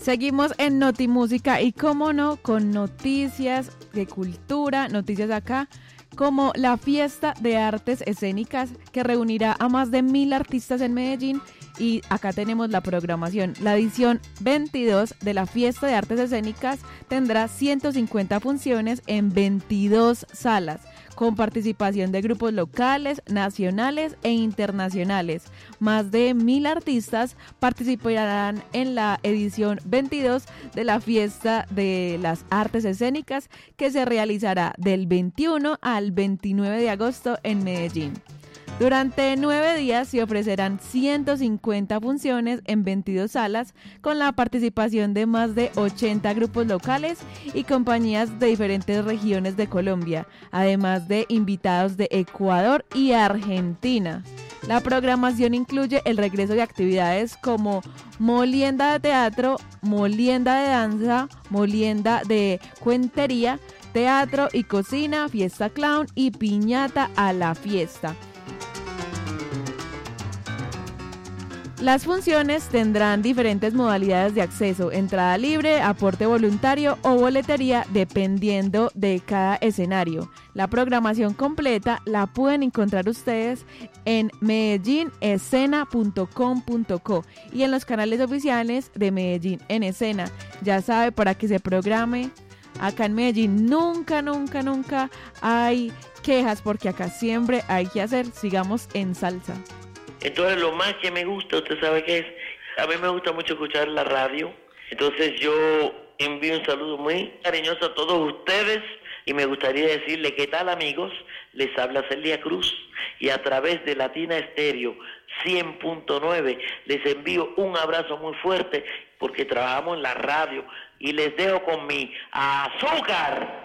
Seguimos en Notimúsica y cómo no, con noticias de cultura, noticias acá, como la Fiesta de Artes Escénicas que reunirá a más de 1.000 artistas en Medellín. Y acá tenemos la programación. La edición 22 de la Fiesta de Artes Escénicas tendrá 150 funciones en 22 salas, con participación de grupos locales, nacionales e internacionales. Más de 1.000 artistas participarán en la edición 22 de la Fiesta de las Artes Escénicas, que se realizará del 21 al 29 de agosto en Medellín. Durante 9 días se ofrecerán 150 funciones en 22 salas con la participación de más de 80 grupos locales y compañías de diferentes regiones de Colombia, además de invitados de Ecuador y Argentina. La programación incluye el regreso de actividades como molienda de teatro, molienda de danza, molienda de cuentería, teatro y cocina, fiesta clown y piñata a la fiesta. Las funciones tendrán diferentes modalidades de acceso, entrada libre, aporte voluntario o boletería dependiendo de cada escenario. La programación completa la pueden encontrar ustedes en medellinescena.com.co y en los canales oficiales de Medellín en Escena. Ya sabe, para que se programe. Acá en Medellín nunca hay quejas porque acá siempre hay que hacer. Sigamos en salsa. Entonces lo más que me gusta, usted sabe qué es, a mí me gusta mucho escuchar la radio, entonces yo envío un saludo muy cariñoso a todos ustedes y me gustaría decirle qué tal amigos, les habla Celia Cruz y a través de Latina Estéreo 100.9 les envío un abrazo muy fuerte porque trabajamos en la radio y les dejo con mi azúcar.